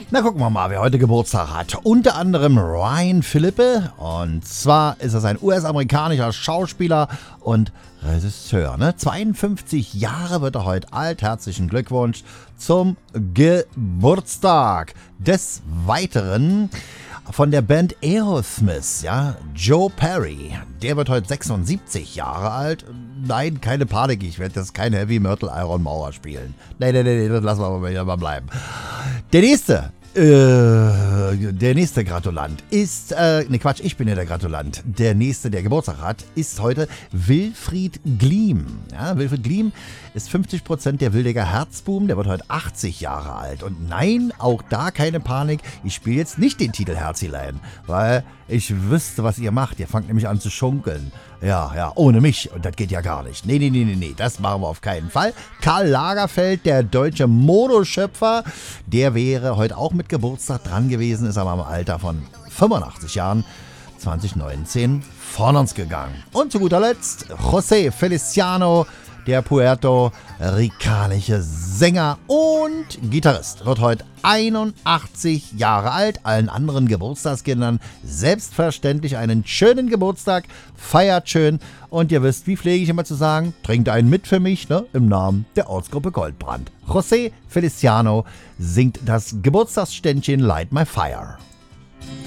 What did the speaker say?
Na, gucken wir mal, wer heute Geburtstag hat. Unter anderem Ryan Philippe. Und zwar ist er ein US-amerikanischer Schauspieler und Regisseur. 52 Jahre wird er heute alt. Herzlichen Glückwunsch zum Geburtstag. Des Weiteren von der Band Aerosmith, ja, Joe Perry. Der wird heute 76 Jahre alt. Nein, keine Panik, ich werde jetzt kein Heavy Metal Iron Mauer spielen. Nee, das lassen wir mal bleiben. Der nächste Gratulant ist, ich bin ja der Gratulant. Der nächste, der Geburtstag hat, ist heute Wilfried Gliem. Ja, Wilfried Gliem ist 50% der Wildecker Herzbuben, der wird heute 80 Jahre alt. Und nein, auch da keine Panik, ich spiele jetzt nicht den Titel Herzilein, weil ich wüsste, was ihr macht. Ihr fangt nämlich an zu schunkeln. Ja, ohne mich. Und das geht ja gar nicht. Nee, das machen wir auf keinen Fall. Karl Lagerfeld, der deutsche Modeschöpfer, der wäre heute auch mit Geburtstag dran gewesen, ist aber im Alter von 85 Jahren 2019 von uns gegangen. Und zu guter Letzt José Feliciano, der puerto-ricanische Sänger und Gitarrist, wird heute 81 Jahre alt. Allen anderen Geburtstagskindern selbstverständlich einen schönen Geburtstag, feiert schön und ihr wisst, wie pflege ich immer zu sagen, trinkt einen mit für mich, im Namen der Ortsgruppe Goldbrand. José Feliciano singt das Geburtstagsständchen Light My Fire.